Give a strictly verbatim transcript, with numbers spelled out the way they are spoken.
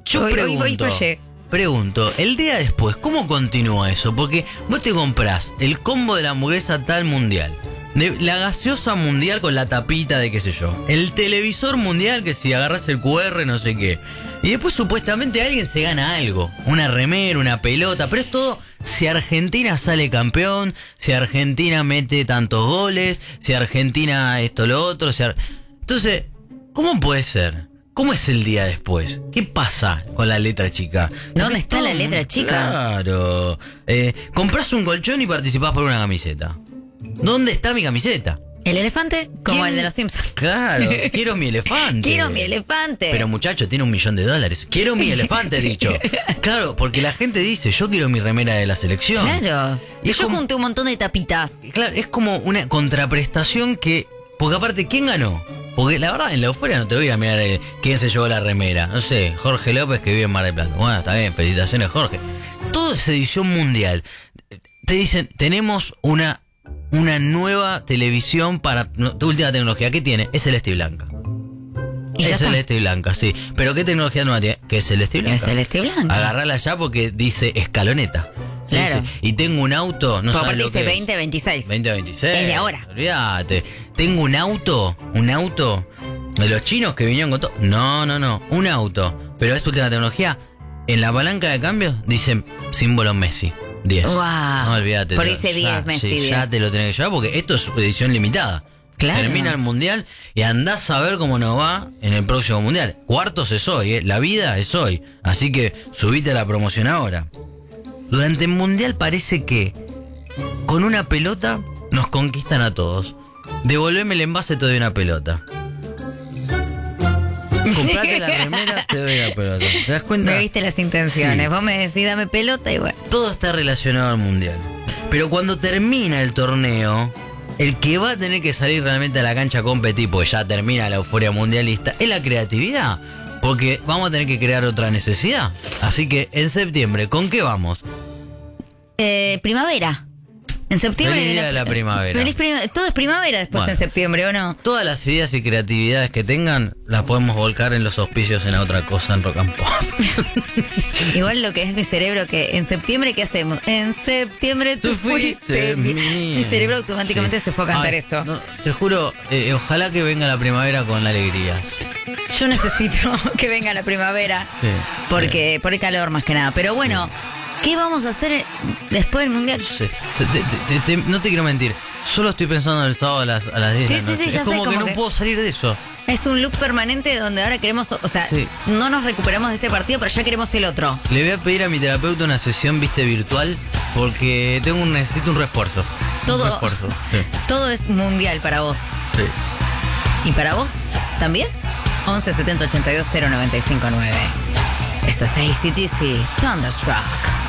Yo Hoy- hoy- hoy pregunto, fallé. pregunto, el día después, ¿cómo continúa eso? Porque vos te comprás el combo de la hamburguesa tal mundial, de la gaseosa mundial con la tapita de qué sé yo, el televisor mundial que si agarras el cu erre no sé qué, y después supuestamente alguien se gana algo, una remera, una pelota, pero es todo si Argentina sale campeón, si Argentina mete tantos goles, si Argentina esto lo otro, si Ar- entonces, ¿cómo puede ser? ¿Cómo es el día después? ¿Qué pasa con la letra chica? ¿Dónde Porque está todo- la letra chica? Claro. Eh, comprás un colchón y participás por una camiseta. ¿Dónde está mi camiseta? ¿El elefante? Como ¿Quién? el de los Simpsons. Claro, quiero mi elefante. Quiero mi elefante. Pero muchacho, tiene un millón de dólares. Quiero mi elefante, he dicho. Claro, porque la gente dice, yo quiero mi remera de la selección. Claro. Y Si es yo como- junté un montón de tapitas. Claro, es como una contraprestación que... Porque aparte, ¿quién ganó? Porque la verdad, en la euforia no te voy a ir a mirar eh, quién se llevó la remera. No sé, Jorge López que vive en Mar del Plata. Bueno, está bien, felicitaciones Jorge. Todo es edición mundial. Te dicen, tenemos una, una nueva televisión para no, tu última tecnología. ¿Qué tiene? Es celeste y blanca. Y ya es está. celeste y blanca, sí. Pero ¿qué tecnología nueva tiene? Que es celeste y blanca. Es celeste y blanca. Agarrala ya porque dice escaloneta. Sí, Claro. sí. Y tengo un auto, no Porque sabes aparte lo dice que es. veinte veintiséis. veinte veintiséis. Es de ahora. Olvídate. Tengo un auto, un auto de los chinos que vinieron con todo. No, no, no. Un auto. Pero es última tecnología. En la palanca de cambio dicen símbolo Messi. diez. Guau. No, olvídate. Por te- dice ya, diez, Messi, sí, diez. ya te lo tenés que llevar porque esto es edición limitada. Claro. Termina el mundial y andás a ver cómo nos va en el próximo mundial. Cuartos es hoy, ¿eh? La vida es hoy. Así que subite a la promoción ahora. Durante el mundial parece que con una pelota nos conquistan a todos. Devolveme el envase, te doy una pelota. Comprate la remera, te doy la pelota. ¿Te das cuenta? Me viste las intenciones. Sí. Vos me decís, dame pelota y bueno. Todo está relacionado al mundial. Pero cuando termina el torneo, el que va a tener que salir realmente a la cancha a competir, porque ya termina la euforia mundialista, es la creatividad. Porque vamos a tener que crear otra necesidad. Así que en septiembre, ¿con qué vamos? Eh, primavera. En septiembre. Feliz día de la primavera. Feliz prima- Todo es primavera después Bueno. en septiembre, ¿o no? Todas las ideas y creatividades que tengan, las podemos volcar en los auspicios en otra cosa en Rock and Pop. Igual lo que es mi cerebro, que en septiembre, ¿qué hacemos? En septiembre tú, Tú fuiste. fuiste mi... mía. mi cerebro automáticamente Sí. se fue a cantar Ay, eso. no, te juro, eh, ojalá que venga la primavera con la alegría. Yo necesito que venga la primavera. Sí. Porque, por el calor más que nada. Pero bueno, ¿qué vamos a hacer después del mundial? Sí. Te- te- te- te- no te quiero mentir, solo estoy pensando en el sábado a las, a las diez de Sí, la sí, noche. sí, ya es sé, como que como no que- puedo salir de eso. Es un loop permanente donde ahora queremos, o sea, Sí. no nos recuperamos de este partido, pero ya queremos el otro. Le voy a pedir a mi terapeuta una sesión, viste, virtual, porque tengo un, necesito un refuerzo. Todo- Un refuerzo, sí. Todo es mundial para vos. Sí. ¿Y para vos también? once setenta ochenta y dos cero noventa y cinco nueve. Esto es A C G C Thunderstruck.